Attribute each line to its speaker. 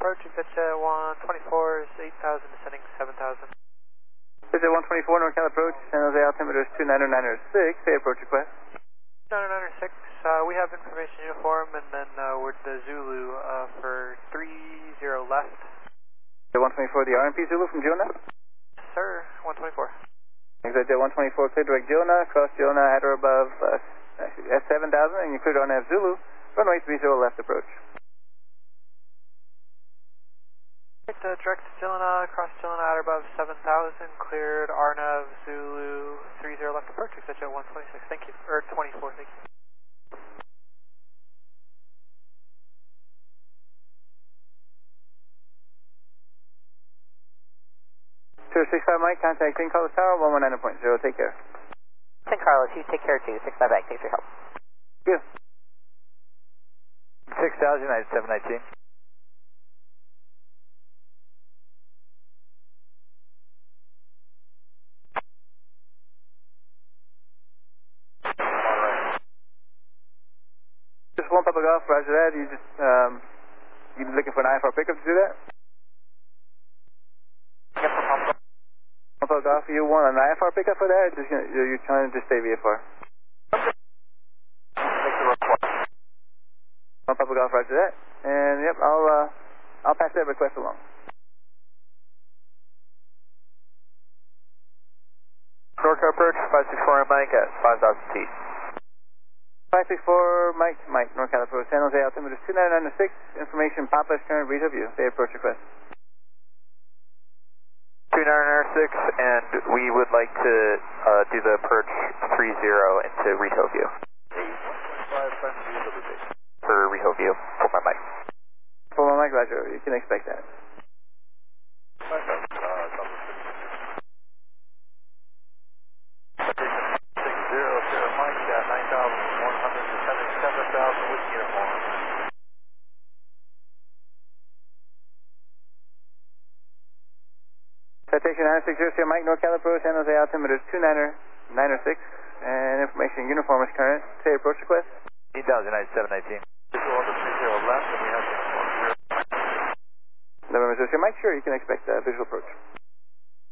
Speaker 1: approach, Exeter 124 is 8,000, descending 7,000.
Speaker 2: Exeter 124, NorCal approach, San Jose altimeter is 29906, say approach request.
Speaker 1: 996, we have information uniform, and then we're the Zulu for 30 left.
Speaker 2: Exeter 124, the RMP Zulu from Jonah?
Speaker 1: Sir, 124.
Speaker 2: Exeter 124, clear direct Jonah, cross Jonah at or above S7000, and you cleared RNAV Zulu, runway 30 left approach.
Speaker 1: Direct Jonah, cross Jonah at or above 7,000, cleared RNAV Zulu 30 left approach, Exeter 126, thank you, or 24, thank you.
Speaker 2: 065 Mike, contact St. Carlos Tower, 119.0, take care.
Speaker 3: St. Carlos, you take care too, 65 back, thanks for your help.
Speaker 2: Thank you.
Speaker 4: 6,000, United 719.
Speaker 2: Just one Papa Golf, roger that. You just, you looking for an IFR pickup to do that? One Papa Golf, you want an IFR pickup for that, or just, you're trying to just stay VFR? One Papa Golf, roger that. And yep, I'll pass that request along.
Speaker 4: NorCal approach, 564 Mike at 5,000 feet.
Speaker 2: 564 Mike, NorCal approach, San Jose altimeter 29906, information Papa's current read of you, say approach request.
Speaker 4: 2906, and we would like to do the approach 30 into Retail View. For Retail View, for my mic.
Speaker 2: For my mic, roger, you can expect that. Citation 9600, Mike, NorCal approach, San Jose altimeter 29906, and information uniform is current. Say approach request.
Speaker 4: 8,000, United 719. Visual over 30 left, and we have uniform.
Speaker 2: November 0, Mike, sure, you can expect visual approach.